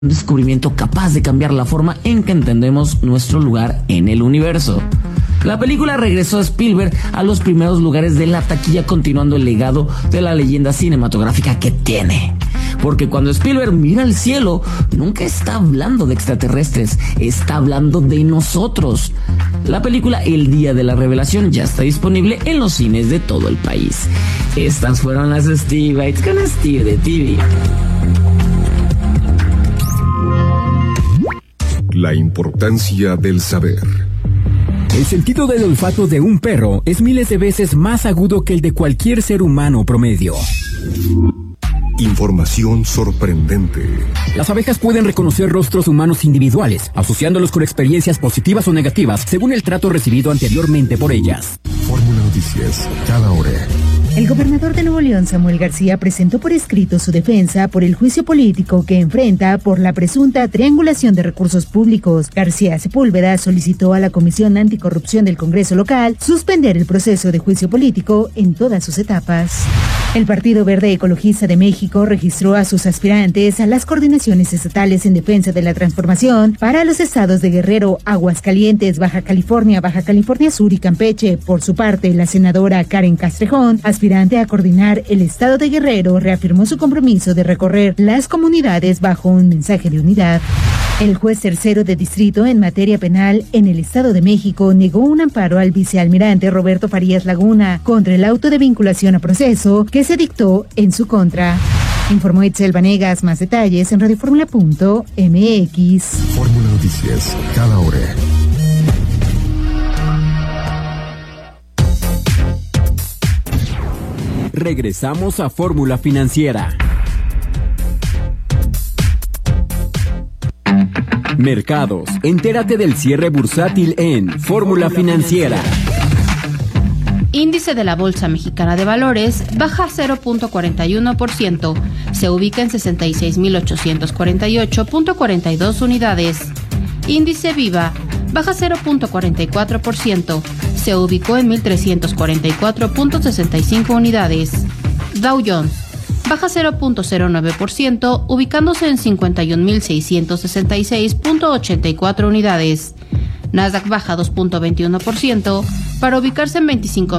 Un descubrimiento capaz de cambiar la forma en que entendemos nuestro lugar en el universo. La película regresó a Spielberg a los primeros lugares de la taquilla, continuando el legado de la leyenda cinematográfica que tiene. Porque cuando Spielberg mira al cielo, nunca está hablando de extraterrestres, está hablando de nosotros. La película El Día de la Revelación ya está disponible en los cines de todo el país. Estas fueron las Steve Bites con Steve de TV. La importancia del saber. El sentido del olfato de un perro es miles de veces más agudo que el de cualquier ser humano promedio. Información sorprendente. Las abejas pueden reconocer rostros humanos individuales, asociándolos con experiencias positivas o negativas según el trato recibido anteriormente por ellas. Fórmula Noticias, cada hora. El gobernador de Nuevo León, Samuel García, presentó por escrito su defensa por el juicio político que enfrenta por la presunta triangulación de recursos públicos. García Sepúlveda solicitó a la Comisión Anticorrupción del Congreso local suspender el proceso de juicio político en todas sus etapas. El Partido Verde Ecologista de México registró a sus aspirantes a las coordinaciones estatales en defensa de la transformación para los estados de Guerrero, Aguascalientes, Baja California Sur y Campeche. Por su parte, la senadora Karen Castrejón, aspirante a coordinar el estado de Guerrero, reafirmó su compromiso de recorrer las comunidades bajo un mensaje de unidad. El juez tercero de distrito en materia penal en el Estado de México negó un amparo al vicealmirante Roberto Farías Laguna contra el auto de vinculación a proceso que se dictó en su contra. Informó Itzel Vanegas. Más detalles en radioformula.mx. Fórmula Noticias, cada hora. Regresamos a Fórmula Financiera. Mercados. Entérate del cierre bursátil en Fórmula Financiera. Índice de la Bolsa Mexicana de Valores baja 0.41%, se ubica en 66.848.42 unidades. Índice Viva baja 0.44%, se ubicó en 1.344.65 unidades. Dow Jones baja 0.09%, ubicándose en 51.666.84 unidades. Nasdaq baja 2.21% para ubicarse en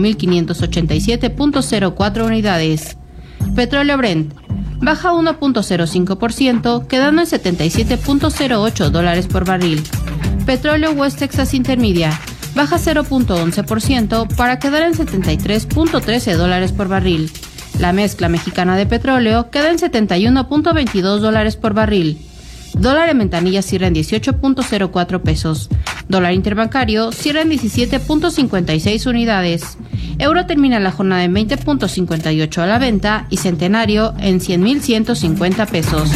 25.587.04 unidades. Petróleo Brent baja 1.05%, quedando en $77.08 por barril. Petróleo West Texas Intermedia baja 0.11% para quedar en $73.13 por barril. La mezcla mexicana de petróleo queda en $71.22 por barril. Dólar en ventanilla cierra en 18.04 pesos. Dólar interbancario cierra en 17.56 unidades. Euro termina la jornada en 20.58 a la venta y centenario en 100.150 pesos.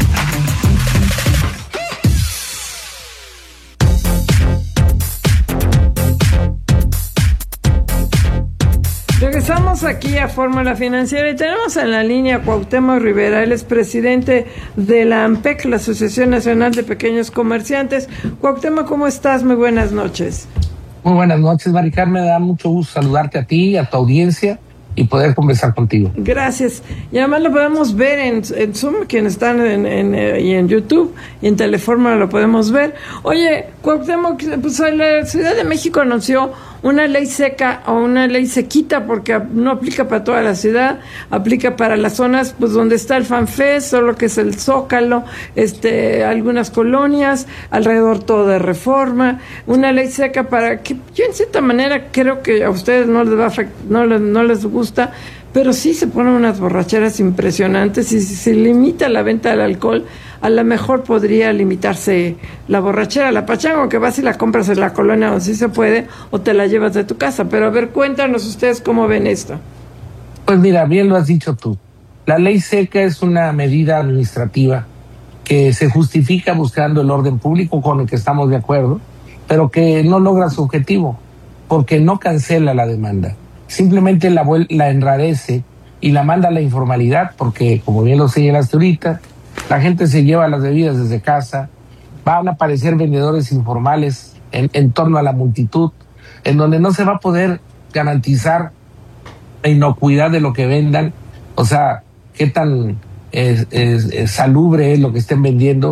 Regresamos aquí a Fórmula Financiera y tenemos en la línea a Cuauhtémoc Rivera. Él es presidente de la AMPEC, la Asociación Nacional de Pequeños Comerciantes. Cuauhtémoc, ¿cómo estás? Muy buenas noches. Muy buenas noches, Mari Carmen. Me da mucho gusto saludarte a ti, a tu audiencia y poder conversar contigo. Gracias. Y además lo podemos ver en Zoom, quienes están y en YouTube, y en Telefórmula lo podemos ver. Oye, Cuauhtémoc, pues la Ciudad de México anunció una ley seca o una ley sequita, porque no aplica para toda la ciudad, aplica para las zonas pues donde está el FanFest, solo que es el Zócalo, algunas colonias, alrededor todo de Reforma, una ley seca para que, yo en cierta manera creo que a ustedes no les va a no les gusta, pero sí se ponen unas borracheras impresionantes y si se limita la venta del alcohol, a lo mejor podría limitarse la borrachera, la pachanga, que vas y la compras en la colonia donde sí se puede, o te la llevas de tu casa. Pero a ver, cuéntanos ustedes cómo ven esto. Pues mira, bien lo has dicho tú. La ley seca es una medida administrativa que se justifica buscando el orden público, con el que estamos de acuerdo, pero que no logra su objetivo, porque no cancela la demanda. Simplemente la enrarece y la manda a la informalidad, porque, como bien lo señalaste ahorita, la gente se lleva las bebidas desde casa, van a aparecer vendedores informales en torno a la multitud, en donde no se va a poder garantizar la inocuidad de lo que vendan, o sea, qué tan salubre es lo que estén vendiendo,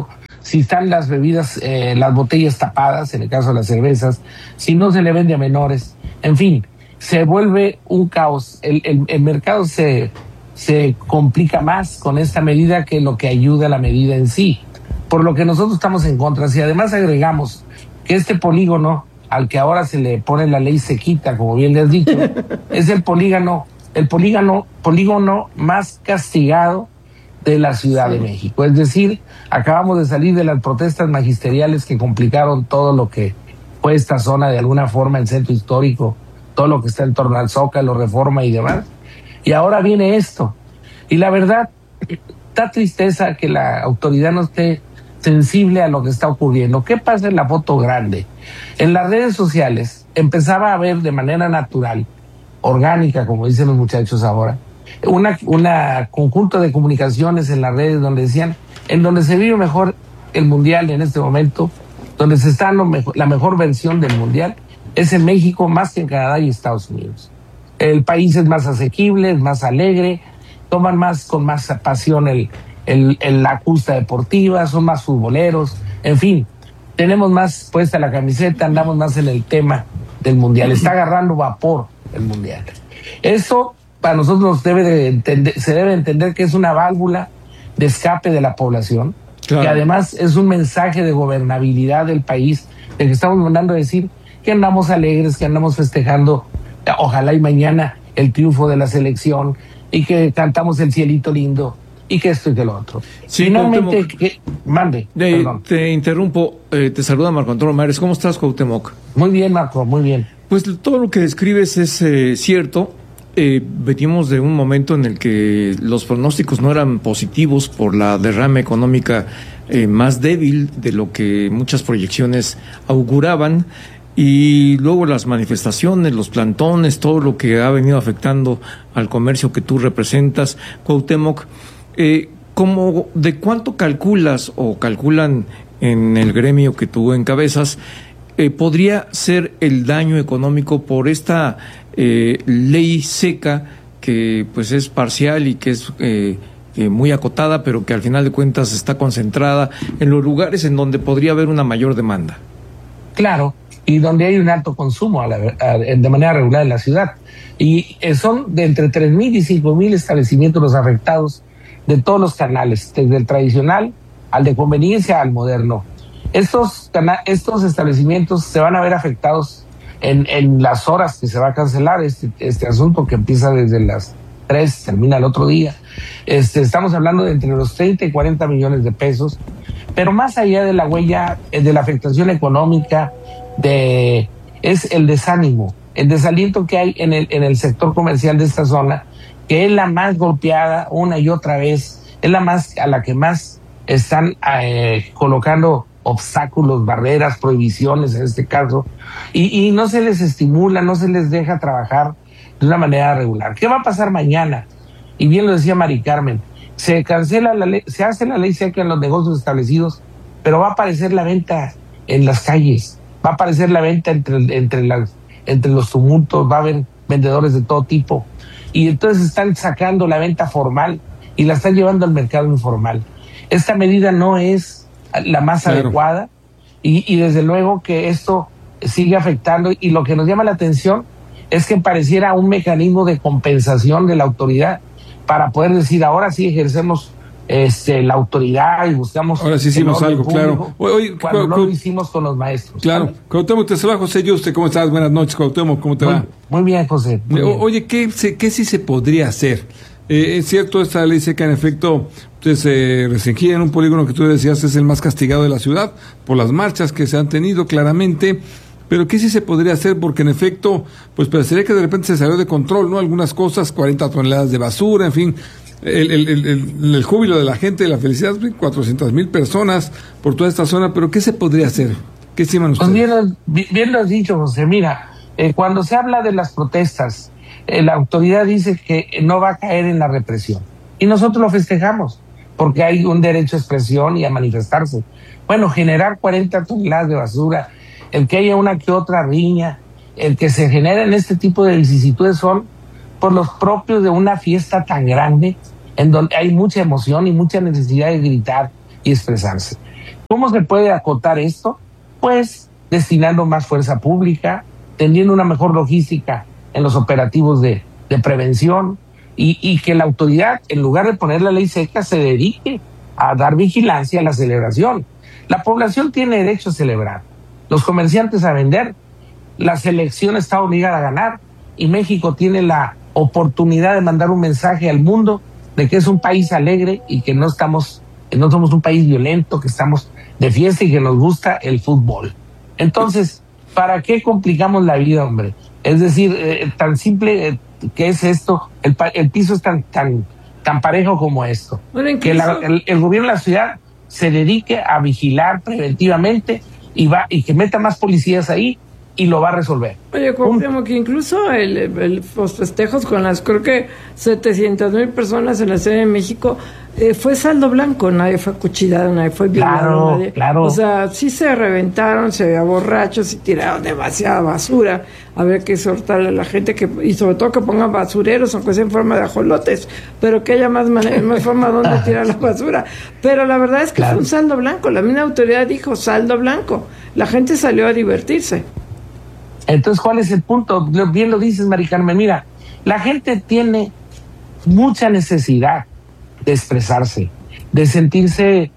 si están las bebidas, las botellas tapadas, en el caso de las cervezas, si no se le vende a menores, en fin, se vuelve un caos. El mercado se complica más con esta medida que lo que ayuda a la medida en sí, por lo que nosotros estamos en contra. Si además agregamos que este polígono al que ahora se le pone la ley sequita, como bien le has dicho, es el polígono más castigado de la Ciudad de México. Es decir, acabamos de salir de las protestas magisteriales que complicaron todo lo que fue esta zona, de alguna forma, el centro histórico, todo lo que está en torno al Zócalo, Reforma y demás. Y ahora viene esto. Y la verdad, da tristeza que la autoridad no esté sensible a lo que está ocurriendo. ¿Qué pasa en la foto grande? En las redes sociales empezaba a haber de manera natural, orgánica, como dicen los muchachos ahora, una conjunto de comunicaciones en las redes donde decían, en donde se vive mejor el Mundial en este momento, donde se está dando la mejor versión del Mundial, es en México más que en Canadá y Estados Unidos. El país es más asequible, es más alegre, toman con más pasión la justa deportiva, son más futboleros, en fin, tenemos más puesta la camiseta, andamos más en el tema del Mundial, está agarrando vapor el Mundial. Eso para nosotros se debe entender que es una válvula de escape de la población, claro, que además es un mensaje de gobernabilidad del país, de que estamos mandando a decir que andamos alegres, que andamos festejando, ojalá y mañana, el triunfo de la selección, y que cantamos el cielito lindo, y que esto y que lo otro. Sí, finalmente, mande. Te interrumpo, te saluda Marco Antonio Mares. ¿Cómo estás, Cuauhtémoc? Muy bien, Marco, muy bien. Pues todo lo que describes es cierto. Venimos de un momento en el que los pronósticos no eran positivos por la derrama económica más débil de lo que muchas proyecciones auguraban, y luego las manifestaciones, los plantones, todo lo que ha venido afectando al comercio que tú representas, Cuauhtémoc. ¿De cuánto calculas o calculan en el gremio que tú encabezas podría ser el daño económico por esta ley seca que pues es parcial y que es muy acotada, pero que al final de cuentas está concentrada en los lugares en donde podría haber una mayor demanda? Claro, y donde hay un alto consumo de manera regular en la ciudad. Y son de entre 3,000 y 5,000 establecimientos los afectados de todos los canales, desde el tradicional al de conveniencia al moderno. Estos establecimientos se van a ver afectados en las horas que se va a cancelar este asunto, que empieza desde las 3, termina el otro día. Estamos hablando de entre los 30 y 40 millones de pesos, pero más allá de la huella, de la afectación económica, es el desánimo, el desaliento que hay en el sector comercial de esta zona, que es la más golpeada una y otra vez, es a la que más están colocando obstáculos, barreras, prohibiciones en este caso, y no se les estimula, no se les deja trabajar de una manera regular. ¿Qué va a pasar mañana? Y bien lo decía Mari Carmen, se cancela la ley, se hace la ley seca en los negocios establecidos, pero va a aparecer la venta en las calles, va a aparecer la venta entre los tumultos, va a haber vendedores de todo tipo, y entonces están sacando la venta formal y la están llevando al mercado informal. Esta medida no es la más adecuada, y desde luego que esto sigue afectando, y lo que nos llama la atención es que pareciera un mecanismo de compensación de la autoridad para poder decir, ahora sí ejercemos la autoridad y buscamos... Ahora sí hicimos algo, público, claro. Oye, cuando no lo hicimos con los maestros. Claro. Cuauhtémoc, te saluda José Yuste. ¿Cómo estás? Buenas noches, Cuauhtémoc. ¿Cómo te va? Muy bien, José. Muy bien. Oye, ¿qué sí se podría hacer? Es cierto, esta ley seca en efecto se restringía en un polígono que tú decías es el más castigado de la ciudad por las marchas que se han tenido claramente, pero ¿qué sí se podría hacer? Porque en efecto, pues parecería que de repente se salió de control, ¿no? Algunas cosas, 40 toneladas de basura, en fin, el júbilo de la gente, la felicidad, 400,000 personas por toda esta zona, pero ¿qué se podría hacer? ¿Qué estiman ustedes? Pues bien lo has dicho, José. Mira, cuando se habla de las protestas, la autoridad dice que no va a caer en la represión. Y nosotros lo festejamos, porque hay un derecho a expresión y a manifestarse. Bueno, generar 40 toneladas de basura, el que haya una que otra riña, el que se generen este tipo de vicisitudes son por los propios de una fiesta tan grande, en donde hay mucha emoción y mucha necesidad de gritar y expresarse. ¿Cómo se puede acotar esto? Pues destinando más fuerza pública, teniendo una mejor logística en los operativos de prevención y que la autoridad, en lugar de poner la ley seca, se dedique a dar vigilancia a la celebración. La población tiene derecho a celebrar, los comerciantes a vender, la selección está obligada a ganar y México tiene la oportunidad de mandar un mensaje al mundo de que es un país alegre y que no somos un país violento, que estamos de fiesta y que nos gusta el fútbol. Entonces, ¿para qué complicamos la vida, hombre? Es decir, tan simple que es esto, el piso es tan parejo como esto. Bueno, que el gobierno de la ciudad se dedique a vigilar preventivamente y que meta más policías ahí y lo va a resolver. Oye, como que incluso los festejos con las, creo que 700,000 personas en la Ciudad de México, fue saldo blanco, nadie fue acuchillado, nadie fue violado. Claro. O sea, sí se reventaron, se veía borrachos y tiraron demasiada basura. Habría que exhortarle a la gente y sobre todo que pongan basureros, aunque sea en forma de ajolotes, pero que haya más forma donde tirar la basura. Pero la verdad es que fue un saldo blanco, la misma autoridad dijo saldo blanco, la gente salió a divertirse. Entonces, ¿cuál es el punto? Bien lo dices, Mari Carmen. Mira, la gente tiene mucha necesidad de expresarse, de sentirse,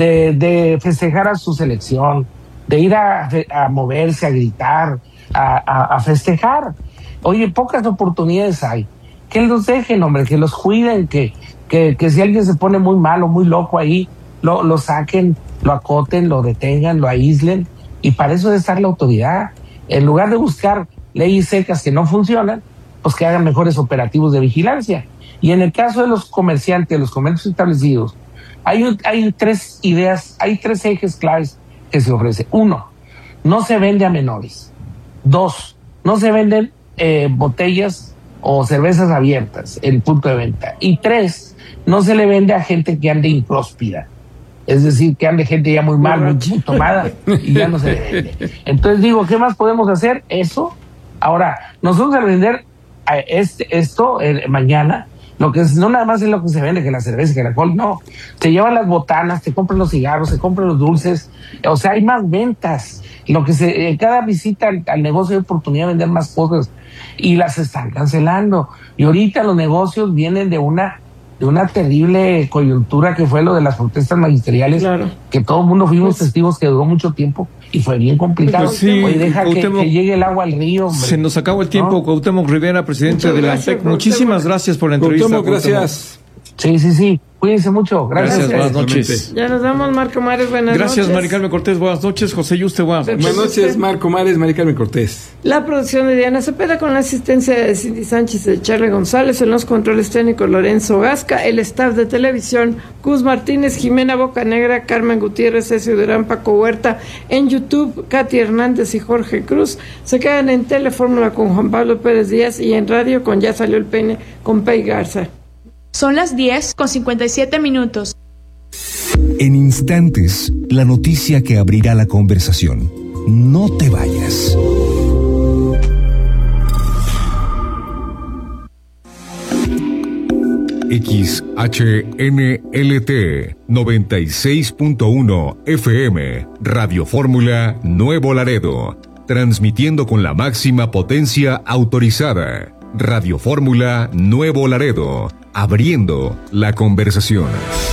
de festejar a su selección, de ir a moverse, a gritar, a festejar. Oye, pocas oportunidades hay. Que los dejen, hombre, que los cuiden, que si alguien se pone muy malo, muy loco ahí, lo saquen, lo acoten, lo detengan, lo aíslen. Y para eso debe estar la autoridad. En lugar de buscar leyes secas que no funcionan, pues que hagan mejores operativos de vigilancia. Y en el caso de los comerciantes, los comercios establecidos, hay tres ejes claves que se ofrece. 1, no se vende a menores. 2, no se venden botellas o cervezas abiertas en punto de venta. Y 3, no se le vende a gente que ande impróspida. Es decir, que ande gente ya muy mal, muy tomada, y ya no se le vende. Entonces digo, ¿qué más podemos hacer? Eso. Ahora, nosotros al vender esto mañana, lo que no nada más es lo que se vende, que la cerveza, que el alcohol, no. Se llevan las botanas, se compran los cigarros, se compran los dulces, o sea, hay más ventas. Cada visita al negocio hay oportunidad de vender más cosas y las están cancelando. Y ahorita los negocios vienen de una terrible coyuntura que fue lo de las protestas magisteriales, que todo el mundo fuimos testigos, que duró mucho tiempo y fue bien complicado. Pues sí, oye, deja que llegue el agua al río, hombre. Se nos acabó el tiempo, ¿no? Cuauhtémoc Rivera, presidente de la ANTEC. Muchísimas gracias por la entrevista. Cuauhtémoc, gracias. Sí. Cuídense mucho. Gracias. Buenas noches. Ya nos vamos, Marco Mares. Buenas noches. Gracias, Mari Carmen Cortés. Buenas noches. José Yuste, buenas noches. Buenas noches, Marco Mares, Mari Carmen Cortés. La producción de Diana Cepeda con la asistencia de Cindy Sánchez y de Charlie González, en los controles técnicos Lorenzo Gasca, el staff de televisión Gus Martínez, Jimena Bocanegra, Carmen Gutiérrez, Cecil Durán, Paco Huerta, en YouTube Katy Hernández y Jorge Cruz. Se quedan en Telefórmula con Juan Pablo Pérez Díaz y en radio con Ya Salió el Peine con Pei Garza. Son las 10:57. En instantes, la noticia que abrirá la conversación. No te vayas. XHNLT 96.1 FM Radio Fórmula Nuevo Laredo, transmitiendo con la máxima potencia autorizada. Radio Fórmula Nuevo Laredo, abriendo la conversación.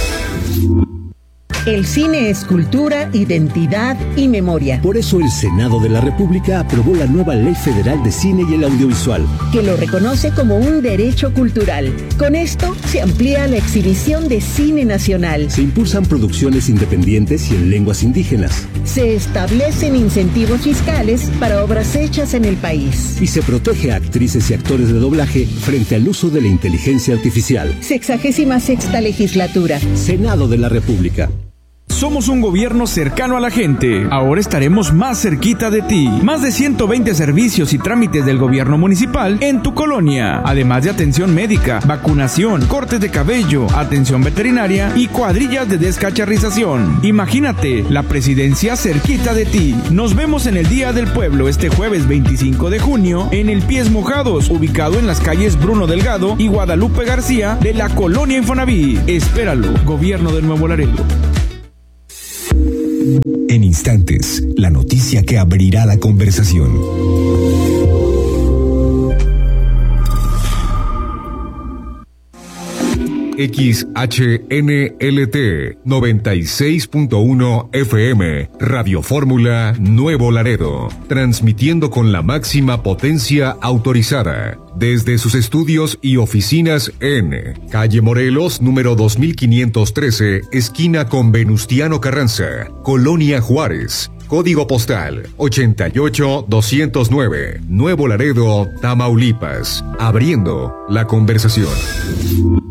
El cine es cultura, identidad y memoria. Por eso el Senado de la República aprobó la nueva Ley Federal de Cine y el Audiovisual, que lo reconoce como un derecho cultural. Con esto se amplía la exhibición de cine nacional. Se impulsan producciones independientes y en lenguas indígenas. Se establecen incentivos fiscales para obras hechas en el país. Y se protege a actrices y actores de doblaje frente al uso de la inteligencia artificial. 66ª legislatura. Senado de la República. Somos un gobierno cercano a la gente. Ahora estaremos más cerquita de ti. Más de 120 servicios y trámites del gobierno municipal en tu colonia. Además de atención médica, vacunación, cortes de cabello, atención veterinaria y cuadrillas de descacharrización. Imagínate, la presidencia cerquita de ti. Nos vemos en el Día del Pueblo este jueves 25 de junio en el Pies Mojados, ubicado en las calles Bruno Delgado y Guadalupe García de la colonia Infonavit. Espéralo, Gobierno de Nuevo Laredo. instantes, la noticia que abrirá la conversación. XHNLT 96.1 FM, Radio Fórmula Nuevo Laredo, transmitiendo con la máxima potencia autorizada desde sus estudios y oficinas en Calle Morelos, número 2513, esquina con Venustiano Carranza, Colonia Juárez. Código postal 88209, Nuevo Laredo, Tamaulipas. Abriendo la conversación.